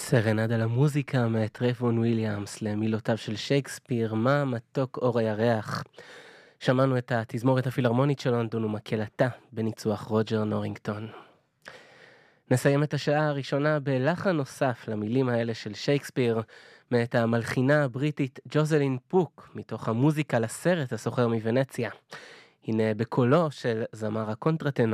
סרנד על המוזיקה מאת רייבון וויליאמס למילותיו של שייקספיר, מה מתוק אור הירח. שמענו את התזמורת הפילהרמונית של לונדון ומקהלתה בניצוח רוג'ר נורינגטון. נסיים את השעה הראשונה בלחן נוסף למילים האלה של שייקספיר, מאת המלחינה הבריטית ג'וזלין פוק, מתוך המוזיקה לסרט הסוחר מוונציה. הנה בקולו של זמר הקונטרטנור